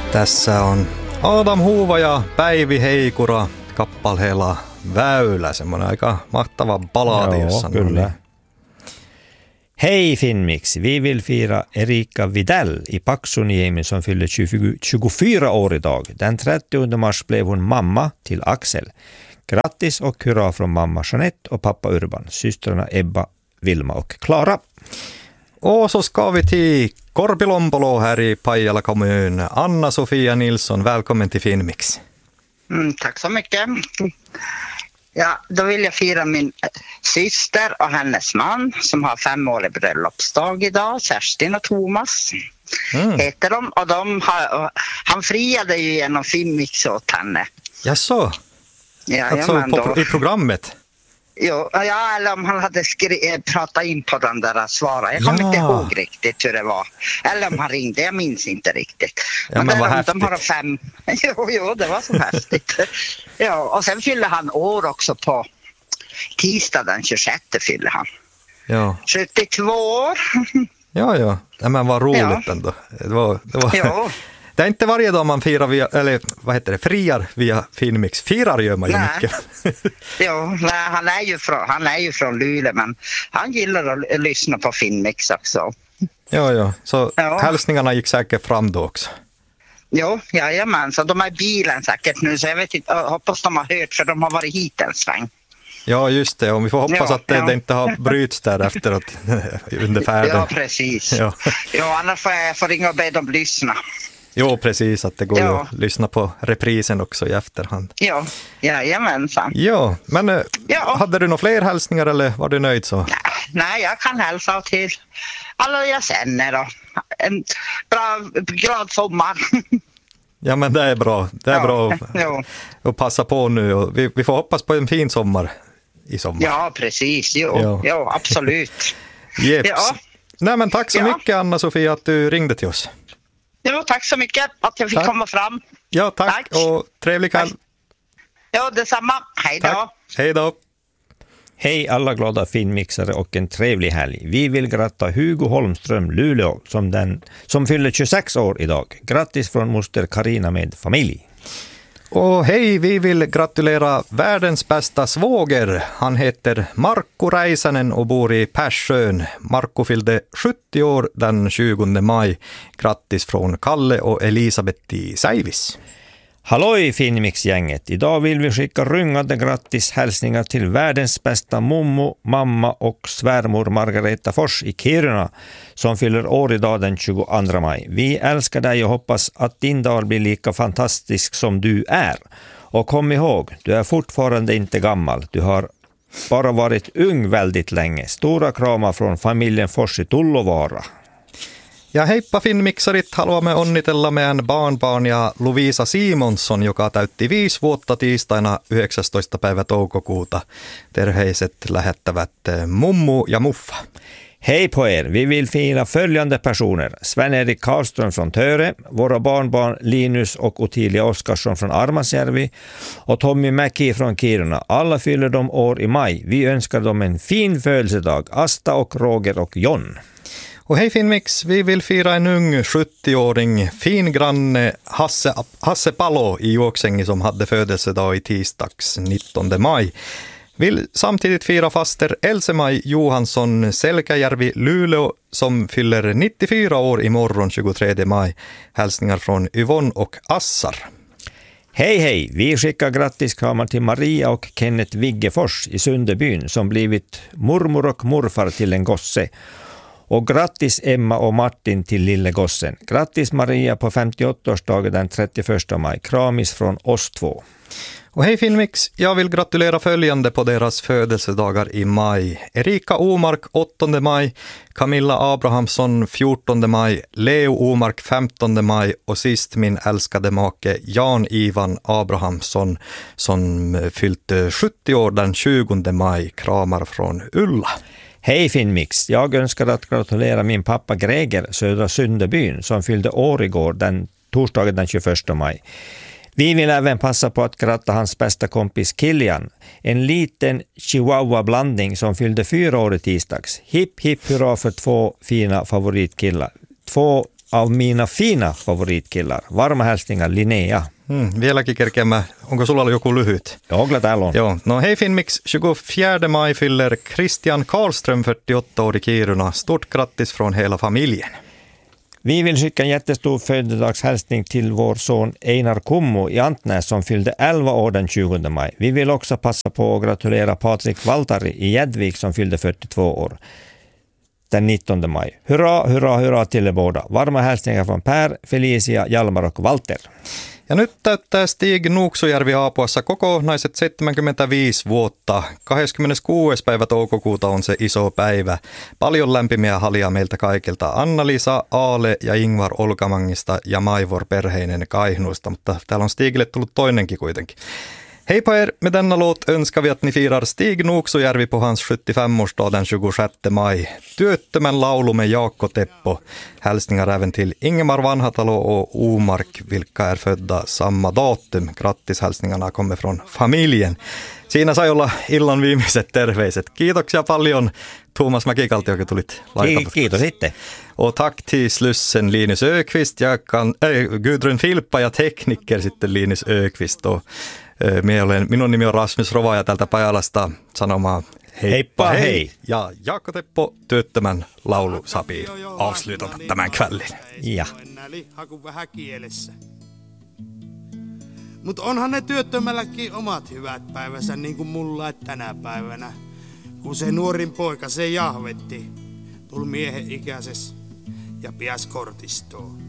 Tässä on Adam Huuva ja Päivi Heikura kappaleella Väylä, semmoinen aika mahtava balladi, jossa kyllä. Hej Finnmix, vi vill fira Erika Videll i Paksuniemi som fyller 24 år idag. Den 30 mars blev hon mamma till Axel. Grattis och hurra från mamma Jeanette och pappa Urban, systrarna Ebba, Vilma och Klara. Och så ska vi till Korpilompolo här i Pajala kommun. Anna-Sofia Nilsson, välkommen till Finnmix. Tack så mycket. Ja, då vill jag fira min syster och hennes man som har 5-årig bröllopsdag idag. Kerstin och Thomas heter de. Och han friade ju genom Finnmix åt henne. Jaså? Ja, alltså i programmet? Jo, ja, eller om han hade pratat in på den där svaret. Jag kommer inte ihåg riktigt hur det var. Eller om han ringde, jag minns inte riktigt. Ja, men vad häftigt. De har 5. Jo, det var så häftigt. Ja, och sen fyller han år också på tisdag den 26 fyller han. Ja. 72 år. Ja, men vad roligt ändå. Det var... Jo. Det är inte varje dag man firar via, eller friar via Finnmix. Firar gör man ju mycket. Jo, han är ju från Luleå, men han gillar att lyssna på Finnmix också. Ja. Så hälsningarna gick säkert fram då också. Jo, jajamän. Så de är i bilen säkert nu, så jag vet inte, jag hoppas de har hört, för de har varit hit en sväng. Ja, just det. Och vi får hoppas att det inte har bryts där efteråt under färden. Ja, precis. Ja, annars får jag ringa och be dem lyssna. Jo, precis, att det går att lyssna på reprisen också i efterhand. Ja, jajamensan. Ja, men hade du några fler hälsningar eller var du nöjd så? Nej, jag kan hälsa till alla jag känner då. En bra, glad sommar. Ja, men det är bra. Det är bra att passa på nu. Och vi får hoppas på en fin sommar i sommar. Ja, precis. Jo, absolut. Jeps. Ja. Nej, men tack så mycket Anna-Sofia att du ringde till oss. Jo, tack så mycket att jag fick komma fram. Ja, tack. Och trevlig kväll. Ja, detsamma. Hej då. Hej då. Hej alla glada Finnmixare och en trevlig helg. Vi vill gratta Hugo Holmström Luleå som fyller 26 år idag. Grattis från moster Karina med familj. Och hej, vi vill gratulera världens bästa svåger. Han heter Markku Räisänen och bor i Persjön. Markku fyllde 70 år den 20 maj. Grattis från Kalle och Elisabeth i Säivis. Halloj Finnmix-gänget! Idag vill vi skicka rungande grattis hälsningar till världens bästa mommo, mamma och svärmor Margareta Fors i Kiruna som fyller år idag den 22 maj. Vi älskar dig och hoppas att din dag blir lika fantastisk som du är. Och kom ihåg, du är fortfarande inte gammal. Du har bara varit ung väldigt länge. Stora kramar från familjen Fors i Tullovaara. Ja heippa Finnmixarit, haluamme onnitella meidän barnbarnia Lovisa Simonsson, joka täytti 5 vuotta tiistaina 19. päivä toukokuuta. Terheiset lähettävät mummu ja muffa. Hej på er, vi vill fira följande personer. Sven-Erik Karlström från Töre, våra barnbarn Linus och Ottilia Oskarsson från Armansjärvi och Tommy Mäki från Kiruna. Alla fyller de år i maj. Vi önskar dem en fin födelsedag. Asta och Roger och John. Och hej Finnmix, vi vill fira en ung 70-åring, fin granne Hasse Palo i Juoksängi som hade födelsedag i tisdags 19 maj. Vill samtidigt fira faster Else-Maj Johansson Selkäjärvi Luleå som fyller 94 år imorgon 23 maj. Hälsningar från Yvonne och Assar. Hej, vi skickar grattiskramar till Maria och Kenneth Viggefors i Sunderbyn som blivit mormor och morfar till en gosse. Och grattis Emma och Martin till lille gossen. Grattis Maria på 58-årsdagen den 31 maj. Kramis från oss två. Och hej Finnmix, jag vill gratulera följande på deras födelsedagar i maj. Erika Omark 8 maj, Camilla Abrahamsson 14 maj, Leo Omark 15 maj och sist min älskade make Jan Ivan Abrahamsson som fyllt 70 år den 20 maj. Kramar från Ulla. Hej Finnmix, jag önskar att gratulera min pappa Greger Södra Sunderbyn som fyllde år igår torsdagen den 21 maj. Vi vill även passa på att gratta hans bästa kompis Kilian, en liten chihuahua-blandning som fyllde 4 år i tisdags. Hipp hipp hurra för 2 fina favoritkillar. 2 av mina fina favoritkillar. Varma hälsningar Linnea. Vieläkin kerkeämä. Onko sulla ollut joku lyhyt? Ja kyllä täällä on. Joo. No hej Finnmix, 24 maj fyller Christian Karlström 48 år i Kiruna. Stort grattis från hela familjen. Vi vill skicka en jättestor födelsedagshälsning till vår son Einar Kummo i Antnäs som fyllde 11 år den 20 maj. Vi vill också passa på att gratulera Patrik Valtari i Gäddvik som fyllde 42 år den 19 maj. Hurra, hurra, hurra till er båda. Varma hälsningar från Per, Felicia, Jalmar och Walter. Ja nyt täyttää Stig Nuuksujärvi Aapuassa kokonaiset 75 vuotta. 26. päivä toukokuuta on se iso päivä. Paljon lämpimiä halia meiltä kaikilta. Anna-Liisa, Aale ja Ingvar Olkamangista ja Maivor Perheinen Kainuusta, mutta täällä on Stigille tullut toinenkin kuitenkin. Hej på er, med denna låt önskar vi att ni firar Stig Nuuksujärvi på hans 75-årsdag den 26 maj. Työttömän laulu med Jaakko Teppo. Hälsningar även till Ingemar Vanhatalo och Omark, vilka är födda samma datum. Grattishälsningarna kommer från familjen. Siinä sai olla illan viimeiset terveiset. Kiitoksia paljon Tuomas Mäkikalti, joka tulit laitamaan. Kiitos sitten. Och tack till Slussen Linus Ökvist, Gudrun Filppa ja tekniker sitten Linus Ökvist. Minun nimi on Rasmus Rova ja tältä Pajalasta sanomaan heippa hei. Ja Jaakko Teppo työttömän laulu sapii avslutata tämän kvällin. Ja. Mutta onhan ne työttömälläkin omat hyvät päivänsä niin kuin mulla tänä päivänä. Kun se nuorin poika se jahvetti, tuli miehen ikäises ja piäs kortistoon.